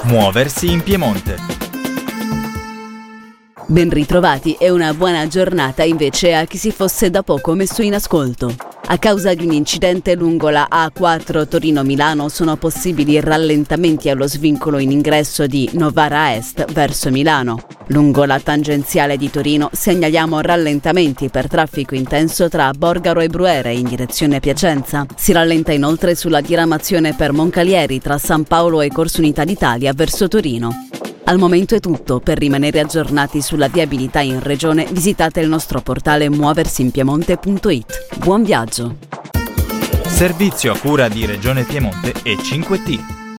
Muoversi in Piemonte. Ben ritrovati e una buona giornata invece a chi si fosse da poco messo in ascolto. A causa di un incidente lungo la A4 Torino-Milano sono possibili rallentamenti allo svincolo in ingresso di Novara Est verso Milano. Lungo la tangenziale di Torino segnaliamo rallentamenti per traffico intenso tra Borgaro e Bruere in direzione Piacenza. Si rallenta inoltre sulla diramazione per Moncalieri tra San Paolo e Corso Unità d'Italia verso Torino. Al momento è tutto. Per rimanere aggiornati sulla viabilità in regione visitate il nostro portale muoversinpiemonte.it. Buon viaggio! Servizio a cura di Regione Piemonte e 5T.